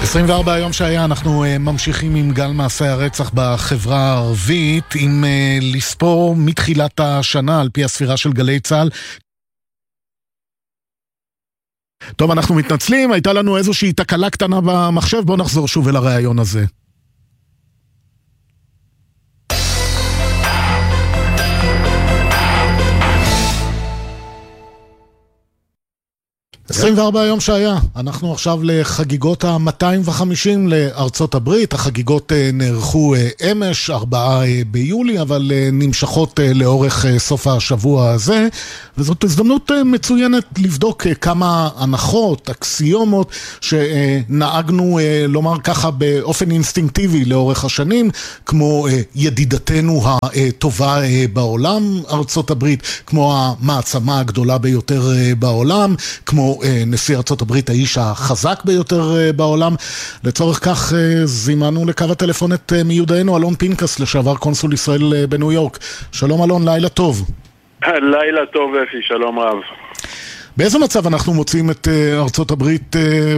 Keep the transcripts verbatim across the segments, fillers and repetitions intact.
עשרים וארבע היום שהיה, אנחנו uh, ממשיכים עם גל מעשי הרצח בחברה הערבית, עם uh, לספור מתחילת השנה על פי הספירה של גלי צהל. טוב, אנחנו מתנצלים, הייתה לנו איזושהי תקלה קטנה במחשב, בואו נחזור שוב אל הרעיון הזה. עשרים וארבע היום שהיה, אנחנו עכשיו לחגיגות ה-מאתיים וחמישים לארצות הברית, החגיגות נערכו אמש, ארבעה ביולי, אבל נמשכות לאורך סוף השבוע הזה, וזאת הזדמנות מצוינת לבדוק כמה הנחות, אקסיומות, שנהגנו לומר ככה באופן אינסטינקטיבי לאורך השנים, כמו ידידתנו הטובה בעולם, ארצות הברית, כמו המעצמה הגדולה ביותר בעולם, כמו נשיא ארצות הברית, האיש החזק ביותר בעולם. לצורך כך זימנו לקו הטלפון את מיודענו אלון פינקס, לשעבר קונסול ישראל בניו יורק. שלום אלון, לילה טוב. לילה טוב אפי, שלום רב. באיזה מצב אנחנו מוצאים את ארצות הברית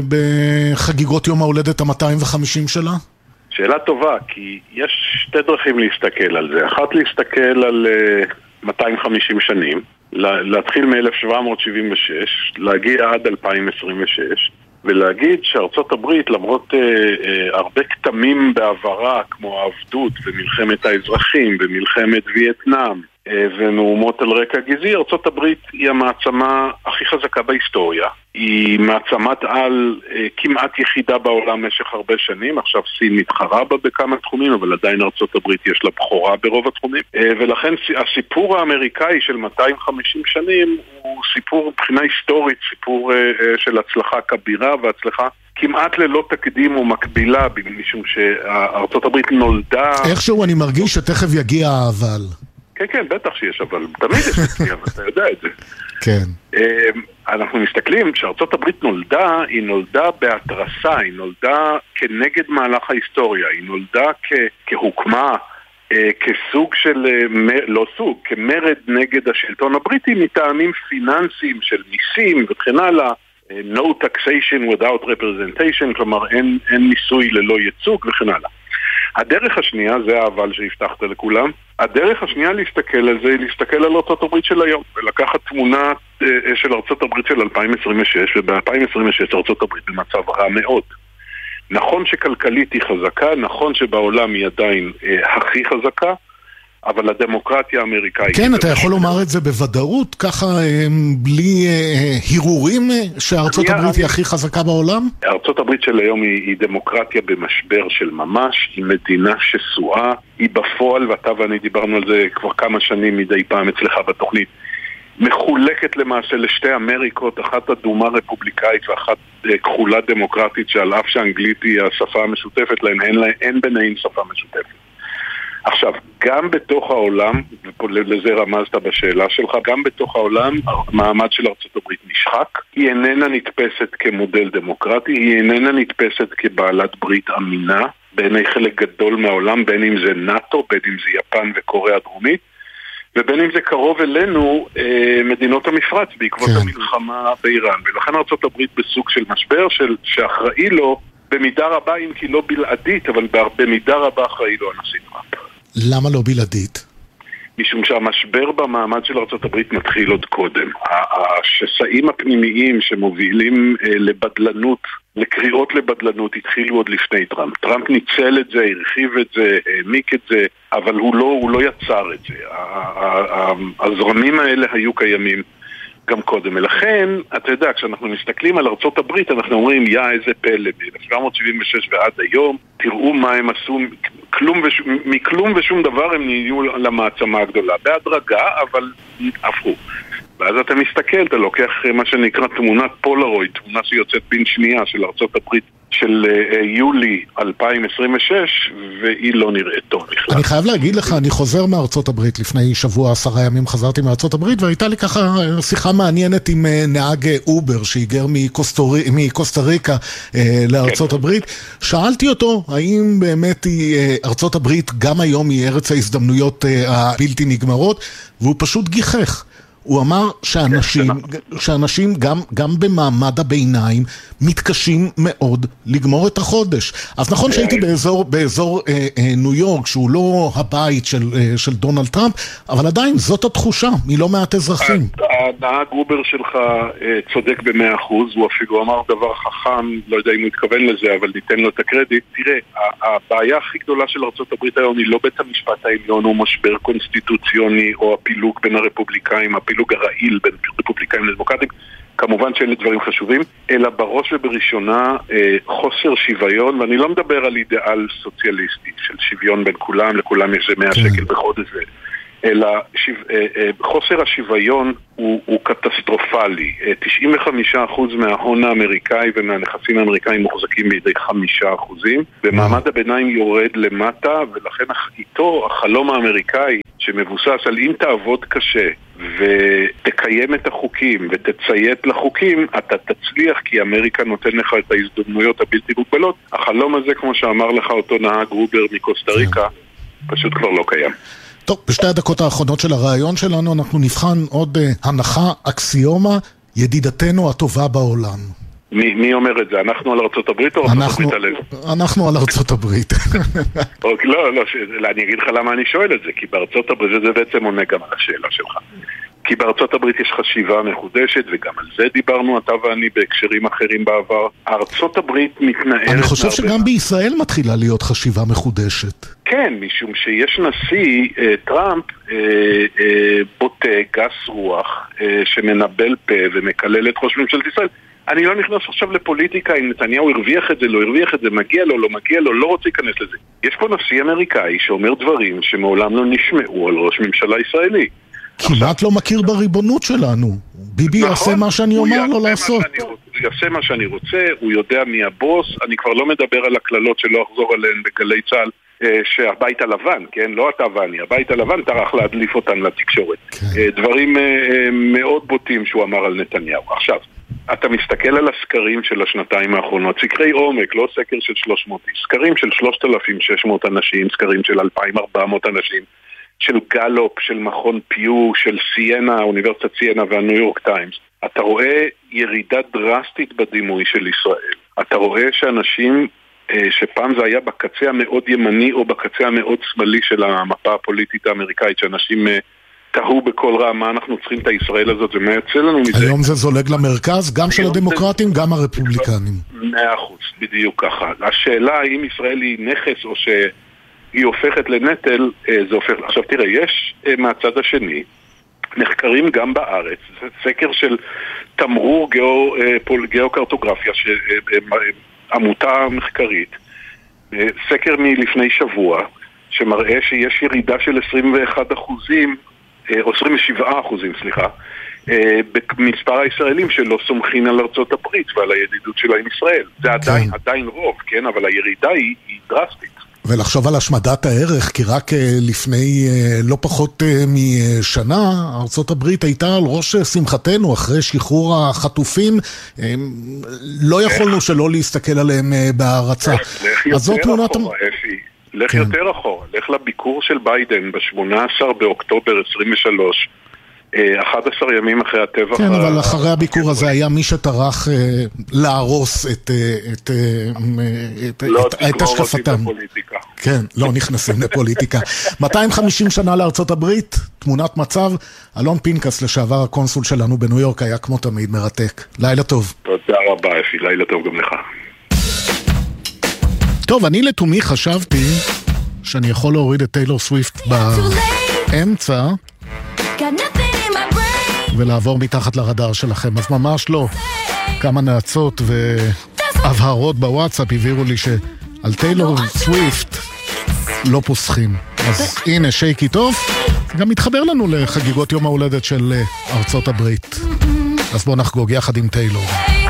בחגיגות יום ההולדת ה-מאתיים וחמישים שלה? שאלה טובה, כי יש שתי דרכים להסתכל על זה. אחת, להסתכל על מאתיים וחמישים שנים, להתחיל מ-אלף שבע מאות שבעים ושש, להגיע עד אלפיים עשרים ושש, ולהגיד שארצות הברית, למרות אה, אה, הרבה כתמים בעברה, כמו העבדות ומלחמת האזרחים ומלחמת וייטנאם אה, ומהומות על רקע גזעי, ארצות הברית היא המעצמה הכי חזקה בהיסטוריה. היא מעצמת על אה, כמעט יחידה בעולם משך הרבה שנים. עכשיו סין מתחרה בה בכמה תחומים, אבל עדיין ארצות הברית יש לה בחורה ברוב התחומים, אה, ולכן הסיפור האמריקאי של מאתיים וחמישים שנים הוא סיפור מבחינה היסטורית, סיפור אה, אה, של הצלחה כבירה והצלחה כמעט ללא תקדים ומקבילה, משום שארצות הברית נולדה... איכשהו אני מרגיש שתכף יגיע אבל... כן, כן, בטח שיש, אבל תמיד יש תקדים, אתה יודע את זה. כן. אנחנו מסתכלים, שארצות הברית נולדה, היא נולדה בהתרסה, היא נולדה כנגד מהלך ההיסטוריה, היא נולדה כהוקמה, כסוג של, לא סוג, כמרד נגד השלטון הבריטי, מטעמים פיננסיים של מיסים וכן הלאה, no taxation without representation, כלומר אין, אין מיסוי ללא ייצוג וכן הלאה. הדרך השנייה, זה האבל שהבטחת לכולם, הדרך השנייה להסתכל על זה, היא להסתכל על ארצות הברית של היום, ולקחת תמונה של ארצות הברית של אלפיים עשרים ושש, וב-אלפיים עשרים ושש ארצות הברית במצב רע מאוד. נכון שכלכלית היא חזקה, נכון שבעולם היא עדיין אה, הכי חזקה, אבל הדמוקרטיה האמריקאית... כן, אתה יכול לומר את זה בוודאות, ככה בלי הירורים, שארצות הברית היא הכי חזקה בעולם? ארצות הברית של היום היא, היא דמוקרטיה במשבר של ממש, היא מדינה שסועה, היא בפועל, ואתה ואני דיברנו על זה כבר כמה שנים מדי פעם אצלך בתוכנית, מחולקת למעשה לשתי אמריקות, אחת אדומה רפובליקאית ואחת כחולה דמוקרטית, שעל אף שאנגלית היא השפה המשותפת להן, אין, אין ביניהן שפה משותפת. עכשיו, גם בתוך העולם, ולזה רמזת בשאלה שלך, גם בתוך העולם, המעמד של ארצות הברית נשחק. היא איננה נתפסת כמודל דמוקרטי, היא איננה נתפסת כבעלת ברית אמינה, בעיני חלק גדול מהעולם, בין אם זה נאטו, בין אם זה יפן וקוריאה הדרומית, ובין אם זה קרוב אלינו, מדינות המפרץ, בעקבות כן. המלחמה באיראן. ולכן ארצות הברית בסוג של משבר, של, שאחראי לו, במידה רבה, אם כי לא בלעדית, אבל במידה רבה אחראי לו הנשיא טראמפ. למה לא בלעדית? משום שהמשבר במעמד של ארצות הברית מתחיל עוד קודם. השסעים הפנימיים שמובילים לבדלנות, לקריאות לבדלנות, התחילו עוד לפני טראמפ. טראמפ ניצל את זה, הרחיב את זה, העמיק את זה, אבל הוא לא, הוא לא יצר את זה. הזרמים האלה היו קיימים גם קודם. ולכן, אתה יודע, כשאנחנו מסתכלים על ארצות הברית, אנחנו אומרים, יא, איזה פלא, ב-אלף שבע מאות שבעים ושש ועד היום, תראו מה הם עשו, כלום וש... מכלום ושום דבר הם נהיו למעצמה הגדולה. בהדרגה, אבל הפכו. ואז אתה מסתכל, אתה לוקח מה שנקרא תמונת פולרויד, תמונה שיוצאת בין שנייה של ארצות הברית של uh, יולי אלפיים עשרים ושש, והיא לא נראית טוב בכלל. אני חייב להגיד לך, אני חוזר מארצות הברית, לפני שבוע, עשרה ימים חזרתי מארצות הברית, והייתה לי ככה שיחה מעניינת עם נהג אובר, שהיגר מקוסטורי, מקוסטה ריקה uh, לארצות כן. הברית. שאלתי אותו, האם באמת היא, uh, ארצות הברית גם היום היא ארץ ההזדמנויות uh, הבלתי נגמרות, והוא פשוט גיחך. הוא אמר שאנשים, שאנשים גם, גם במעמד הביניים מתקשים מאוד לגמור את החודש. אז נכון שהייתי באזור, באזור אה, אה, ניו יורק, שהוא לא הבית של, אה, של דונלד טראמפ, אבל עדיין זאת התחושה מלא מעט אזרחים. הנהג אובר שלך אה, צודק במאה אחוז, הוא אפילו אמר דבר חכם, לא יודע אם הוא התכוון לזה, אבל ניתן לו את הקרדיט. תראה, הבעיה הכי גדולה של ארצות הברית היום היא לא בית המשפט העליון או משבר קונסטיטוציוני או הפילוג בין הרפובליקאים, הפילוג הרעיל בין רפובליקאים לדמוקרטים, כמובן שאלה דברים חשובים, אלא בראש ובראשונה אה, חוסר שוויון, ואני לא מדבר על אידיאל סוציאליסטי של שוויון בין כולם, לכולם יש מאה שקל בחודש זה, אלא שו, אה, אה, חוסר השוויון הוא, הוא קטסטרופלי. אה, תשעים וחמישה אחוז מההון האמריקאי ומהנכסים האמריקאים מוחזקים בידי חמישה אחוזים, ומעמד הביניים יורד למטה, ולכן איתו החלום האמריקאי שמבוסס על אם תעבוד קשה ותקיים את החוקים ותציית לחוקים, אתה תצליח כי אמריקה נותן לך את ההזדמנויות הבלתי מוגבלות. החלום הזה, כמו שאמר לך אותו נהג רובר מקוסטה ריקה, פשוט כבר לא קיים. טוב, בשתי הדקות האחרונות של הרעיון שלנו אנחנו נבחן עוד uh, הנחה, אקסיומה, ידידתנו הטובה בעולם. מי, מי אומר את זה? אנחנו על ארצות הברית או ארצות הברית עלינו? אנחנו על ארצות הברית. לא, לא, אני אגיד לך למה אני שואל את זה, כי בארצות הברית זה בעצם עונה גם על השאלה שלך. כי בארצות הברית יש חשיבה מחודשת, וגם על זה דיברנו אתה ואני בהקשרים אחרים בעבר. ארצות הברית מתנערת... אני חושב שגם בישראל מתחילה להיות חשיבה מחודשת. כן, משום שיש נשיא אה, טראמפ אה, אה, בוטה, גס רוח, אה, שמנבל פה ומקלל את ראש ממשלת ישראל. אני לא נכנס עכשיו לפוליטיקה אם נתניהו הרוויח את זה, לא הרוויח את זה, מגיע לו, לא מגיע לו, לא רוצה להיכנס לזה. יש פה נשיא אמריקאי שאומר דברים שמעולם לא נשמעו על ראש ממשלה ישראלי. כמעט לא מכיר בריבונות שלנו. ביבי יעשה מה שאני אומר לו לעשות. הוא יעשה מה שאני רוצה, הוא יודע מי הבוס, אני כבר לא מדבר על הכללות שלא אחזור עליהן בגלי צה"ל, שהבית הלבן, כן? לא אתה ואני, הבית הלבן טרח להדליף אותן לתקשורת. דברים מאוד בוטים שהוא אמר על נתניהו. עכשיו, אתה מסתכל על הסקרים של השנתיים האחרונות, סקרי עומק, לא סקר של שלוש מאות, סקרים של שלושת אלפים ושש מאות אנשים, סקרים של אלפיים וארבע מאות אנשים, של גלופ, של מכון פיו, של סיינה, אוניברסיטת סיינה והניו יורק טיימס. אתה רואה ירידה דרסטית בדימוי של ישראל. אתה רואה שאנשים, שפעם זה היה בקצה המאוד ימני או בקצה המאוד שמאלי של המפה הפוליטית האמריקאית, שאנשים תהו בכל רע מה אנחנו צריכים את הישראל הזאת ומה יוצא לנו מזה. היום זה זולג למרכז, גם של הדמוקרטים, גם הרפובליקנים. מאה אחוז, בדיוק ככה. השאלה האם ישראל היא נכס או שהיא הופכת לנטל, זה הופך... עכשיו תראה, יש מהצד השני נחקרים גם בארץ, זה סקר של תמרור גאו, גאו-קרטוגרפיה, עמותה מחקרית, סקר מלפני שבוע, שמראה שיש ירידה של עשרים ואחד אחוזים, או עשרים ושבעה אחוזים, סליחה, במספר הישראלים שלא סומכים על ארצות הברית ועל הידידות שלה עם ישראל. זה עדיין, עדיין רוב, כן? אבל הירידה היא, היא דרסטית. ולחשוב על השמדת הערך, כי רק לפני לא פחות משנה, ארצות הברית הייתה על ראש שמחתנו, אחרי שחרור החטופים, לא יכולנו שלא להסתכל עליהם בהערצה. אז זאת תמונת... לך יותר אחורה, לך לביקור של ביידן ב-שמונה עשר באוקטובר עשרים ושלוש, אחד עשר ימים אחרי הטבח. כן, אבל אחרי הביקור הזה היה מי שטרח להרוס את השקפתם. כן, לא נכנסים לפוליטיקה. מאתיים וחמישים שנה לארצות הברית, תמונת מצב, אלון פינקס, לשעבר הקונסול שלנו בניו יורק, היה כמו תמיד מרתק. לילה טוב. תודה רבה, אפי, לילה טוב גם לך. טוב, אני לתומי חשבתי שאני יכול להוריד את טיילור סוויפט באמצע ולעבור מתחת לרדאר שלכם, אז ממש לא. כמה נעצות והבהרות בוואטסאפ הבהירו לי שעל טיילור סוויפט לא פוסחים. אז הנה, שייקי טוב, גם מתחבר לנו לחגיגות יום ההולדת של ארצות הברית. אז בואו נחגוג יחד עם טיילור.